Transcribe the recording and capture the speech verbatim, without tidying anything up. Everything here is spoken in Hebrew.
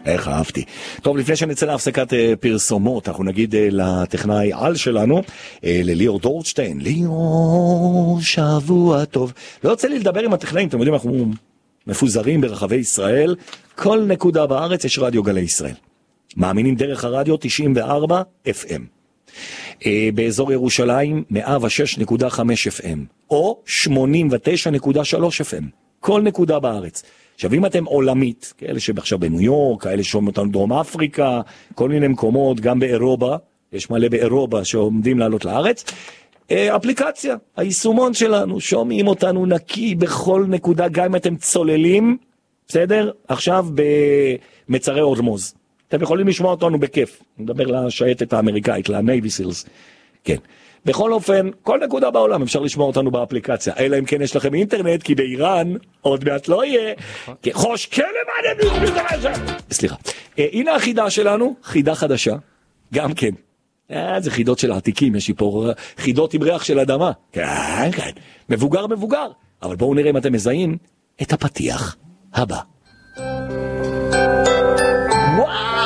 איך אהבתי. טוב, לפני שנצא להפסקת uh, פרסומות, אנחנו נגיד uh, לטכנאי על שלנו, uh, לליאור דורדשטיין, ליאור, שבוע טוב. לא יוצא לי לדבר עם הטכנאים, אתם יודעים, אנחנו מפוזרים ברחבי ישראל, כל נקודה בארץ יש רדיו גלי ישראל. מאמינים דרך הרדיו תשעים וארבע אף אם. Uh, באזור ירושלים מאה ושש נקודה חמש אף אם, או שמונים ותשע נקודה שלוש אף אם. כל נקודה בארץ. עכשיו אם אתם עולמית, כאלה שעכשיו בניו יורק, כאלה שומעים אותנו דרום אפריקה, כל מיני מקומות, גם באירובה, יש מלא באירובה שעומדים לעלות לארץ, אפליקציה, היישומון שלנו, שומעים אותנו נקי בכל נקודה, גם אם אתם צוללים, בסדר? עכשיו במצרי הורמוז. אתם יכולים לשמוע אותנו בכיף, נדבר לשייטת האמריקאית, לנייבי סילס, כן. בכל אופן, כל נקודה בעולם אפשר לשמוע אותנו באפליקציה, אלא אם כן יש לכם אינטרנט, כי באיראן עוד מעט לא יהיה, חוש כלם, סליחה. הנה החידה שלנו, חידה חדשה, גם כן. זה חידות של העתיקים, יש לי פה חידות עם ריח של אדמה. כן, כן, מבוגר מבוגר. אבל בואו נראה אם אתם מזהים את הפתיח הבא. וואו!